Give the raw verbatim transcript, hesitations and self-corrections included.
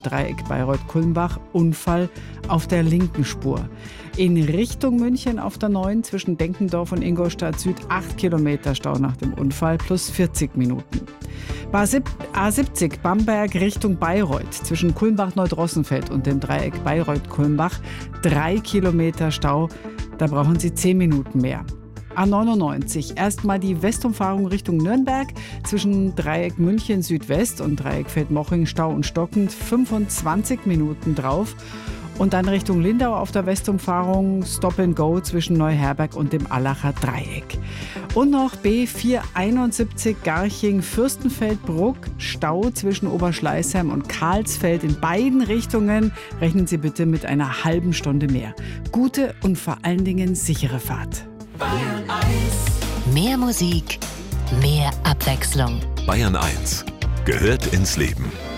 Dreieck Bayreuth-Kulmbach, Unfall auf der linken Spur. In Richtung München auf der neun zwischen Denkendorf und Ingolstadt Süd acht Kilometer Stau nach dem Unfall plus vierzig Minuten. A siebzig Bamberg Richtung Bayreuth zwischen Kulmbach-Neudrossenfeld und dem Dreieck Bayreuth-Kulmbach drei Kilometer Stau, da brauchen Sie zehn Minuten mehr. A neunundneunzig, erstmal die Westumfahrung Richtung Nürnberg zwischen Dreieck München Südwest und Dreieck Feldmoching Stau und stockend fünfundzwanzig Minuten drauf. Und dann Richtung Lindau auf der Westumfahrung Stop and Go zwischen Neuherberg und dem Allacher Dreieck. Und noch B vierhunderteinundsiebzig Garching-Fürstenfeldbruck, Stau zwischen Oberschleißheim und Karlsfeld in beiden Richtungen. Rechnen Sie bitte mit einer halben Stunde mehr. Gute und vor allen Dingen sichere Fahrt. Bayern eins. Mehr Musik, mehr Abwechslung. Bayern eins gehört ins Leben.